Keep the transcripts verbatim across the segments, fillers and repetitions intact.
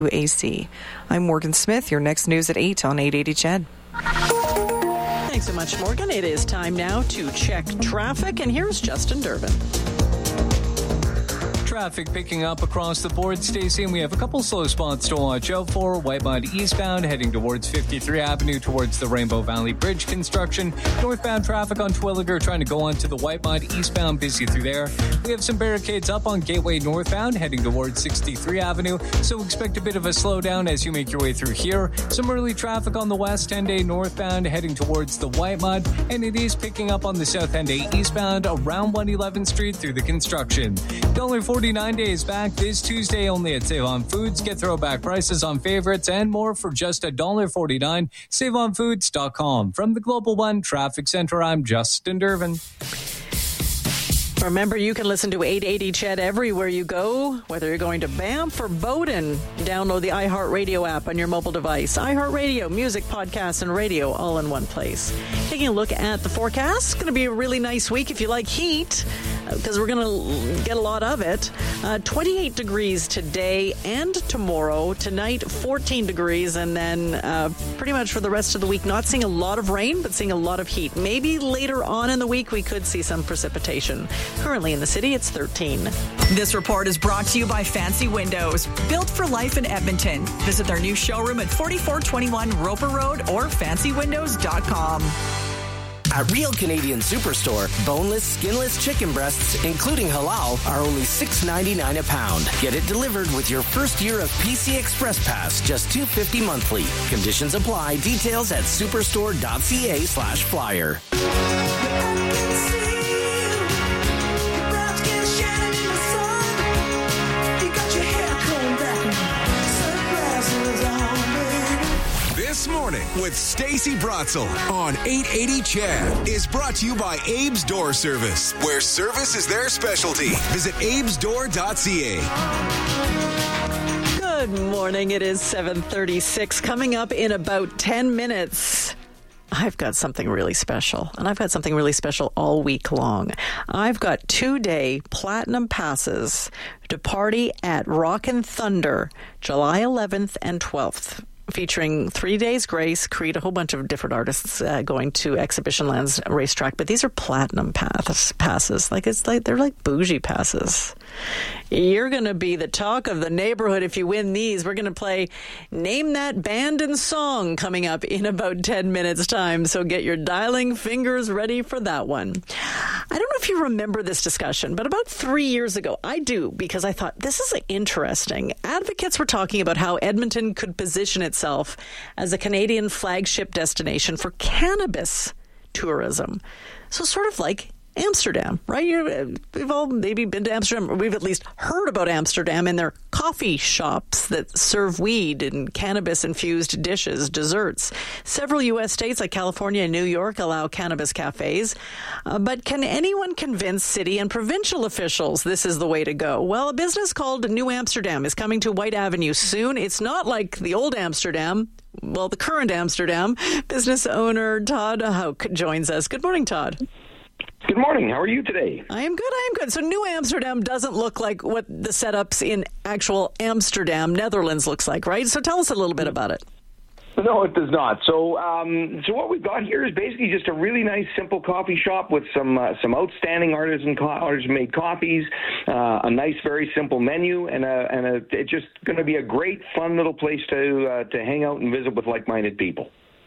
A C. I'm Morgan Smith. Your next news at eight on eight eighty C H E D. Thanks so much, Morgan. It is time now to check traffic, and here's Justin Durbin. Traffic picking up across the board, Stacey, and we have a couple slow spots to watch out for. Whitemud eastbound heading towards fifty-three Avenue towards the Rainbow Valley Bridge construction. Northbound traffic on Twilliger trying to go onto the Whitemud eastbound, busy through there. We have some barricades up on Gateway northbound heading towards sixty-three Avenue, so expect a bit of a slowdown as you make your way through here. Some early traffic on the West End A northbound heading towards the Whitemud, and it is picking up on the South End A eastbound around one eleventh Street through the construction. one forty-nine days back this Tuesday only at Save On Foods. Get throwback prices on favorites and more for just one forty-nine. save on foods dot com. From the Global One Traffic Center, I'm Justin Durbin. Remember, you can listen to eight eighty C H E D everywhere you go, whether you're going to Banff or Bowden. Download the iHeartRadio app on your mobile device. iHeartRadio, music, podcasts, and radio all in one place. Taking a look at the forecast, it's going to be a really nice week if you like heat, because we're going to get a lot of it. Uh, twenty-eight degrees today and tomorrow. Tonight, fourteen degrees, and then uh, pretty much for the rest of the week, not seeing a lot of rain, but seeing a lot of heat. Maybe later on in the week, we could see some precipitation. Currently in the city, it's thirteen. This report is brought to you by Fancy Windows, built for life in Edmonton. Visit their new showroom at forty-four twenty-one Roper Road or fancy windows dot com. At Real Canadian Superstore, boneless, skinless chicken breasts, including halal, are only six ninety-nine a pound. Get it delivered with your first year of P C Express Pass, just two fifty monthly. Conditions apply. Details at superstore.ca slash flyer. This Morning with Stacey Bratzel on eight eighty C H E D is brought to you by Abe's Door Service, where service is their specialty. Visit abes door dot c a. Good morning. It is seven thirty-six. Coming up in about ten minutes, I've got something really special, and I've got something really special all week long. I've got two-day platinum passes to party at Rockin' Thunder, July eleventh and twelfth. Featuring Three Days Grace, Creed, a whole bunch of different artists uh, going to Exhibition Lands racetrack. But these are platinum pass, passes. Like it's like they're like bougie passes. You're going to be the talk of the neighborhood if you win these. We're going to play Name That Band and Song coming up in about ten minutes time. So get your dialing fingers ready for that one. I don't know if you remember this discussion, but about three years ago, I do, because I thought this is interesting. Advocates were talking about how Edmonton could position itself as a Canadian flagship destination for cannabis tourism. So sort of like Amsterdam, right? You're, we've all maybe been to Amsterdam, or we've at least heard about Amsterdam and their coffee shops that serve weed and cannabis-infused dishes, desserts. Several U S states like California and New York allow cannabis cafes. Uh, but can anyone convince city and provincial officials this is the way to go? Well, a business called New Amsterdam is coming to White Avenue soon. It's not like the old Amsterdam. Well, the current Amsterdam. Business owner Todd Hauk joins us. Good morning, Todd. Good morning. How are you today? I am good. I am good. So New Amsterdam doesn't look like what the setups in actual Amsterdam, Netherlands looks like, right? So tell us a little bit about it. No, it does not. So, um, so what we've got here is basically just a really nice, simple coffee shop with some uh, some outstanding artisan co- artisan-made coffees, uh, a nice, very simple menu, and a and a it's just going to be a great, fun little place to uh, to hang out and visit with like-minded people.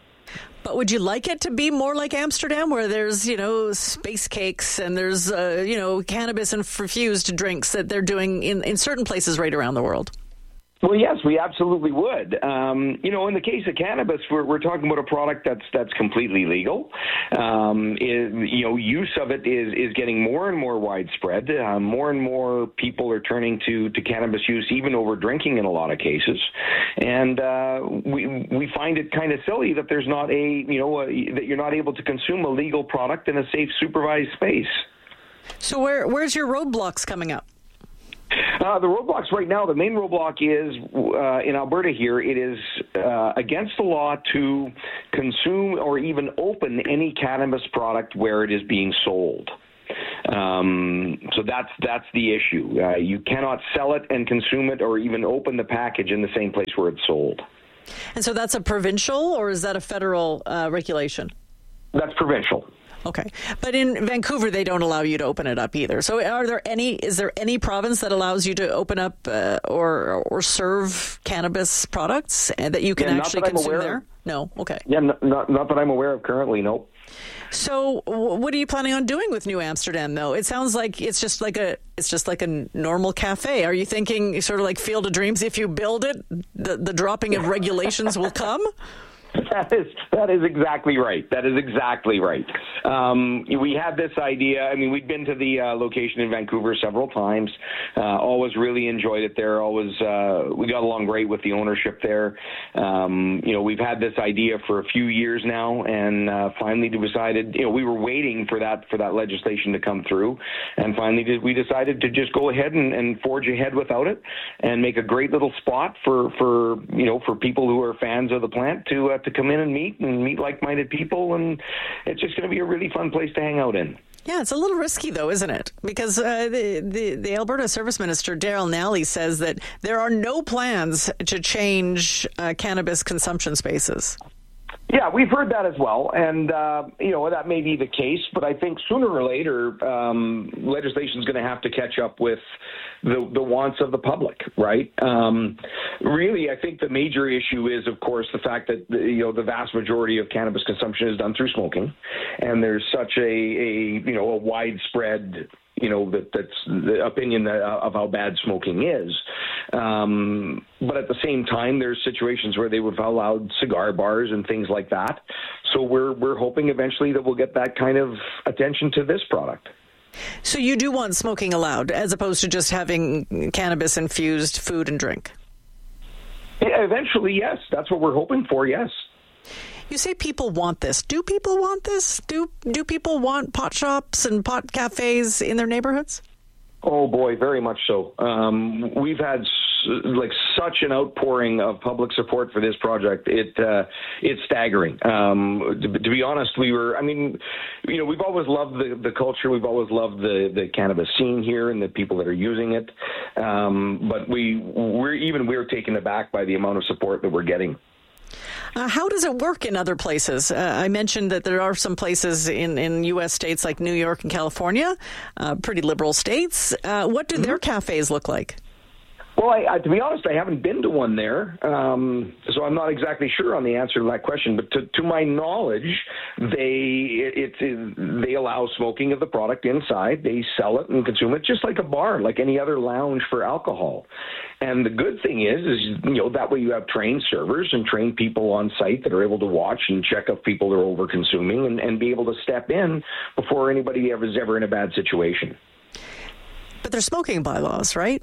But would you like it to be more like Amsterdam, where there's, you know, space cakes and there's, uh, you know, cannabis infused drinks that they're doing in, in certain places right around the world? Well, yes, we absolutely would. Um, you know, in the case of cannabis, we're, we're talking about a product that's that's completely legal. Um, is, you know, use of it is, is getting more and more widespread. Uh, more and more people are turning to, to cannabis use, even over drinking in a lot of cases. And uh, we we find it kind of silly that there's not a, you know, a, that you're not able to consume a legal product in a safe, supervised space. So where where's your roadblocks coming up? Uh, the roadblocks right now, the main roadblock is uh, in Alberta here, it is uh, against the law to consume or even open any cannabis product where it is being sold. Um, so that's that's the issue. Uh, you cannot sell it and consume it, or even open the package in the same place where it's sold. And so that's a provincial, or is that a federal uh, regulation? That's provincial. Okay, but in Vancouver, they don't allow you to open it up either. So, are there any? Is there any province that allows you to open up uh, or or serve cannabis products and that you can yeah, actually consume there? Of. No. Okay. Yeah, no, not not that I'm aware of currently. No. So, what are you planning on doing with New Amsterdam, though? It sounds like it's just like a it's just like a normal cafe. Are you thinking sort of like Field of Dreams? If you build it, the the dropping of regulations will come. That is that is exactly right. That is exactly right. Um, we had this idea. I mean, we'd been to the uh, location in Vancouver several times. Uh, always really enjoyed it there. Always uh, we got along great with the ownership there. Um, you know, we've had this idea for a few years now, and uh, finally decided. You know, we were waiting for that for that legislation to come through, and finally we decided to just go ahead and, and forge ahead without it, and make a great little spot for for you know for people who are fans of the plant to. Uh, to come in and meet and meet like-minded people, and it's just going to be a really fun place to hang out in. Yeah, it's a little risky, though, isn't it? Because uh, the, the the Alberta Service Minister, Daryl Nally, says that there are no plans to change uh, cannabis consumption spaces. Yeah, we've heard that as well, and uh, you know that may be the case, but I think sooner or later um, legislation is going to have to catch up with the, the wants of the public, right? Um, really, I think the major issue is, of course, the fact that the, you know the vast majority of cannabis consumption is done through smoking, and there's such a, a you know a widespread. You know, that that's the opinion that, uh, of how bad smoking is. Um, but at the same time, there's situations where they would have allowed cigar bars and things like that. So we're we're hoping eventually that we'll get that kind of attention to this product. So you do want smoking allowed, as opposed to just having cannabis-infused food and drink? Yeah, eventually, yes. That's what we're hoping for, yes. You say people want this. Do people want this? Do do people want pot shops and pot cafes in their neighborhoods? Oh, boy, very much so. Um, we've had s- like such an outpouring of public support for this project. It uh, It's staggering. Um, to, to be honest, we were, I mean, you know, we've always loved the, the culture. We've always loved the, the cannabis scene here and the people that are using it. Um, but we, we're even we're taken aback by the amount of support that we're getting. Uh, how does it work in other places? Uh, I mentioned that there are some places in, in U S states like New York and California, uh, pretty liberal states. Uh, what do mm-hmm. their cafes look like? Well, I, I, to be honest, I haven't been to one there, um, so I'm not exactly sure on the answer to that question. But to, to my knowledge, they it, it, they allow smoking of the product inside. They sell it and consume it just like a bar, like any other lounge for alcohol. And the good thing is, is you know that way you have trained servers and trained people on site that are able to watch and check if people are over consuming and, and be able to step in before anybody ever is ever in a bad situation. But there's smoking bylaws, right?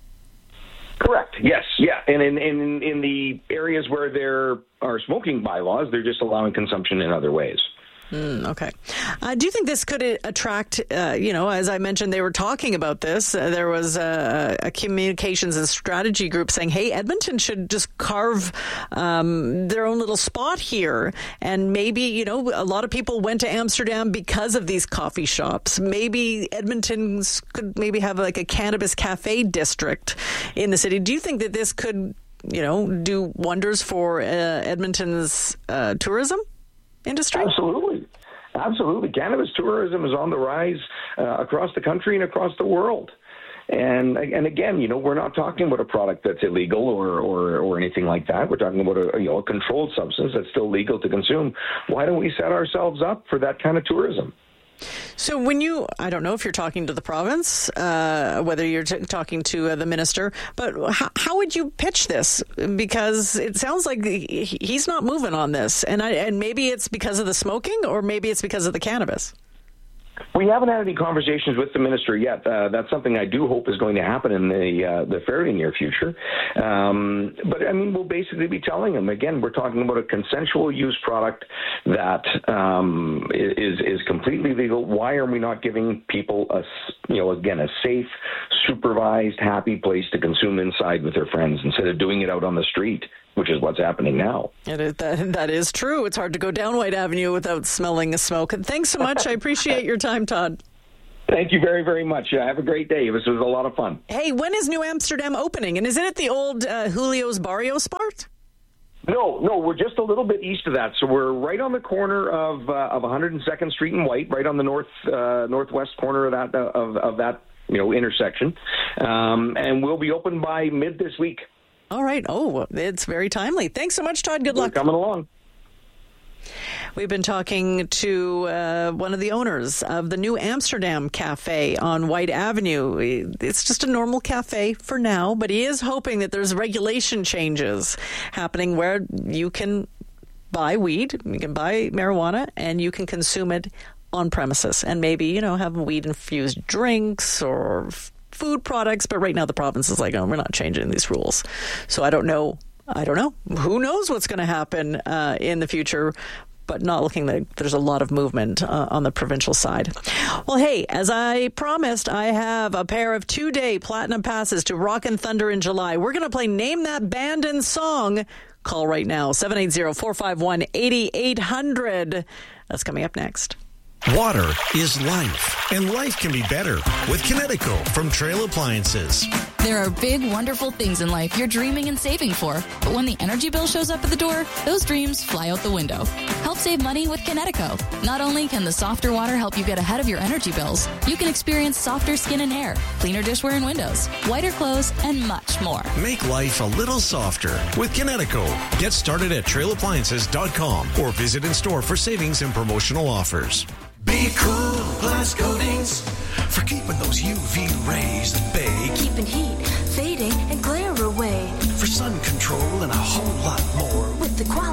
Correct. Yes. Yeah. And in, in, in the areas where there are smoking bylaws, they're just allowing consumption in other ways. Mm, okay. Uh, do you think this could attract, uh, you know, as I mentioned, they were talking about this. Uh, there was a, a communications and strategy group saying, hey, Edmonton should just carve um, their own little spot here. And maybe, you know, a lot of people went to Amsterdam because of these coffee shops. Maybe Edmonton's could maybe have like a cannabis cafe district in the city. Do you think that this could, you know, do wonders for uh, Edmonton's uh, tourism industry? Absolutely. Absolutely. Cannabis tourism is on the rise uh, across the country and across the world. And and again, you know, we're not talking about a product that's illegal or, or, or anything like that. We're talking about a, you know, a controlled substance that's still legal to consume. Why don't we set ourselves up for that kind of tourism? So when you, I don't know if you're talking to the province, uh, whether you're t- talking to uh, the minister, but how, how would you pitch this? Because it sounds like he, he's not moving on this. And I, and maybe it's because of the smoking, or maybe it's because of the cannabis. We haven't had any conversations with the minister yet. Uh, that's something I do hope is going to happen in the uh, the fairly near future. Um, but, I mean, we'll basically be telling him, again, we're talking about a consensual use product that um, is is completely legal. Why are we not giving people, a, you know, again, a safe, supervised, happy place to consume inside with their friends instead of doing it out on the street, which is what's happening now. It is, that, that is true. It's hard to go down White Avenue without smelling the smoke. And thanks so much. I appreciate your time, Todd. Thank you very, very much. Uh, have a great day. This was a lot of fun. Hey, when is New Amsterdam opening? And is it at the old uh, Julio's Barrios part? No, no, we're just a little bit east of that. So we're right on the corner of uh, of one hundred second Street and White, right on the north uh, northwest corner of that uh, of, of that you know intersection, um, and we'll be open by mid this week. All right. Oh, it's very timely. Thanks so much, Todd. Good We're luck. coming along. We've been talking to uh, one of the owners of the New Amsterdam Cafe on White Avenue. It's just a normal cafe for now, but he is hoping that there's regulation changes happening where you can buy weed, you can buy marijuana, and you can consume it on premises. And maybe, you know, have weed-infused drinks or f- food products. But right now the province is like, oh, we're not changing these rules. So I don't know. I don't know. Who knows what's going to happen uh, in the future, but not looking like there's a lot of movement uh, on the provincial side. Well, hey, as I promised, I have a pair of two-day platinum passes to Rock and Thunder in July. We're going to play Name That Band and Song. Call right now, seven eight zero, four five one, eight eight zero zero. That's coming up next. Water is life, and life can be better with Kinetico from Trail Appliances. There are big, wonderful things in life you're dreaming and saving for. But when the energy bill shows up at the door, those dreams fly out the window. Help save money with Kinetico. Not only can the softer water help you get ahead of your energy bills, you can experience softer skin and hair, cleaner dishware and windows, whiter clothes, and much more. Make life a little softer with Kinetico. Get started at trail appliances dot com or visit in store for savings and promotional offers. Be Cool Glass Coatings for keeping those U V rays at bay. Keeping heat, fading, and glare away. For sun control and a whole lot more. With the quality